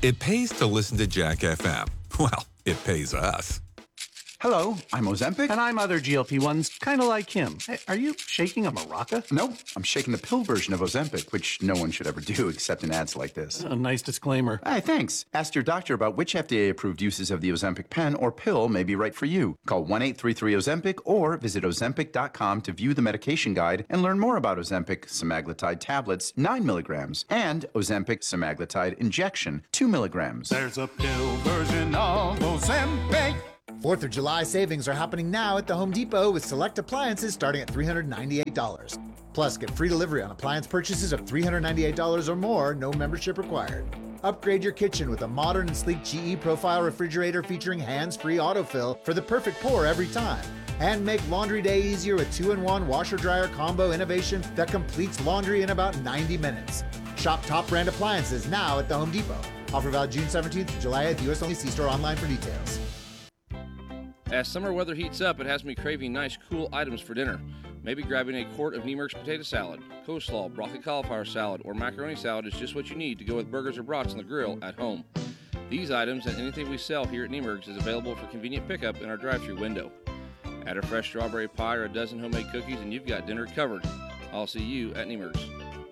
It pays to listen to Jack FM. Well, it pays us. Hello, I'm Ozempic. And I'm other GLP-1s, kind of like him. Hey, are you shaking a maraca? No, I'm shaking the pill version of Ozempic, which no one should ever do except in ads like this. A nice disclaimer. Hey, thanks. Ask your doctor about which FDA-approved uses of the Ozempic pen or pill may be right for you. Call 1-833-OZEMPIC or visit Ozempic.com to view the medication guide and learn more about Ozempic semaglutide tablets, 9 milligrams, and Ozempic semaglutide injection, 2 milligrams. There's a pill version of Ozempic. 4th of July savings are happening now at the Home Depot with select appliances starting at $398. Plus, get free delivery on appliance purchases of $398 or more, no membership required. Upgrade your kitchen with a modern and sleek GE Profile refrigerator featuring hands-free autofill for the perfect pour every time. And make laundry day easier with 2-in-1 washer-dryer combo innovation that completes laundry in about 90 minutes. Shop top brand appliances now at the Home Depot. Offer valid June 17th to July 8th. US only. See store online for details. As summer weather heats up, it has me craving nice, cool items for dinner. Maybe grabbing a quart of Niemerk's potato salad, coleslaw, broccoli cauliflower salad, or macaroni salad is just what you need to go with burgers or brats on the grill at home. These items and anything we sell here at Niemerk's is available for convenient pickup in our drive-thru window. Add a fresh strawberry pie or a dozen homemade cookies and you've got dinner covered. I'll see you at Niemerk's.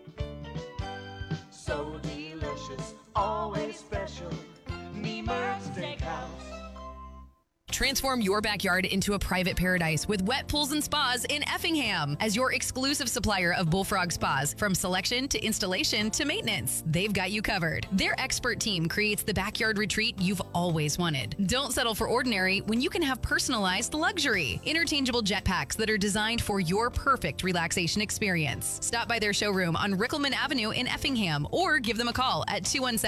So delicious, always special. Niemerk's Steakhouse. Transform your backyard into a private paradise with Wet Pools and Spas in Effingham as your exclusive supplier of Bullfrog Spas. From selection to installation to maintenance, they've got you covered. Their expert team creates the backyard retreat you've always wanted. Don't settle for ordinary when you can have personalized luxury. Interchangeable jet packs that are designed for your perfect relaxation experience. Stop by their showroom on Rickelman Avenue in Effingham or give them a call at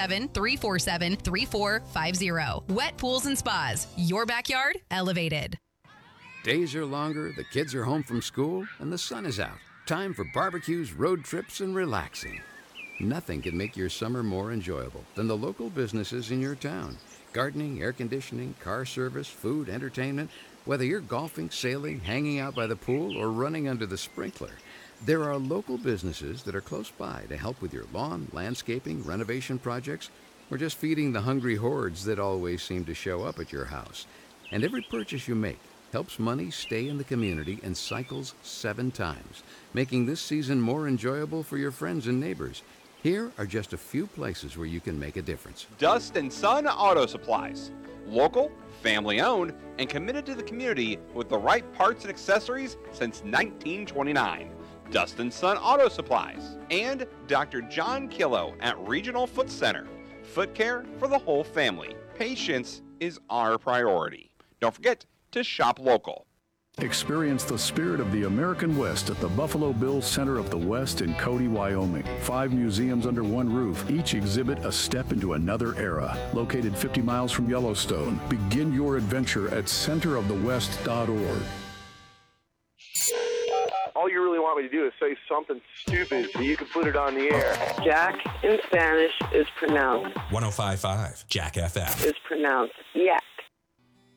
217-347-3450. Wet Pools and Spas, your backyard elevated. Days are longer, the kids are home from school, and the sun is out. Time for barbecues, road trips, and relaxing. Nothing can make your summer more enjoyable than the local businesses in your town. Gardening, air conditioning, car service, food, entertainment. Whether you're golfing, sailing, hanging out by the pool, or running under the sprinkler, there are local businesses that are close by to help with your lawn, landscaping, renovation projects, or just feeding the hungry hordes that always seem to show up at your house. And every purchase you make helps money stay in the community and cycles 7 times, making this season more enjoyable for your friends and neighbors. Here are just a few places where you can make a difference. Dust and Son Auto Supplies. Local, family-owned, and committed to the community with the right parts and accessories since 1929. Dust and Son Auto Supplies. And Dr. John Killo at Regional Foot Center. Foot care for the whole family. Patience is our priority. Don't forget to shop local. Experience the spirit of the American West at the Buffalo Bills Center of the West in Cody, Wyoming. 5 museums under one roof, each exhibit a step into another era. Located 50 miles from Yellowstone. Begin your adventure at centerofthewest.org. All you really want me to do is say something stupid so you can put it on the air. Jack in Spanish is pronounced 105.5 Jack FM. is pronounced yeah.